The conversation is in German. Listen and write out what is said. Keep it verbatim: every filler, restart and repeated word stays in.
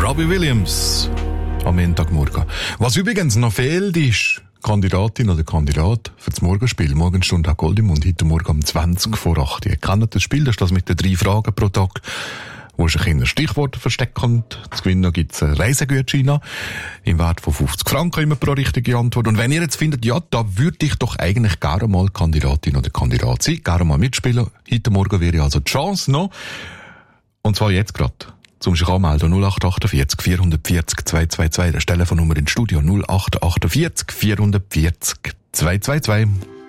Robbie Williams am Montagmorgen. Was übrigens noch fehlt, ist Kandidatin oder Kandidat für das Morgenspiel. Morgenstunde hat Gold im Mund, heute Morgen um zwanzig vor acht. Ihr kennt das Spiel, das ist das mit den drei Fragen pro Tag, wo sich ein Stichwort versteckt kommt. Zu gewinnen gibt es einen Reisegutschein im Wert von fünfzig Franken immer pro richtige Antwort. Und wenn ihr jetzt findet, ja, da würde ich doch eigentlich gerne mal Kandidatin oder Kandidat sein, gerne mal mitspielen, heute Morgen wäre also die Chance noch. Und zwar jetzt gerade. Zum sich anmelden null acht achtundvierzig vierhundertvierzig zweihundertzweiundzwanzig. Das Telefonnummer ins Studio null acht achtundvierzig vierhundertvierzig zweihundertzweiundzwanzig.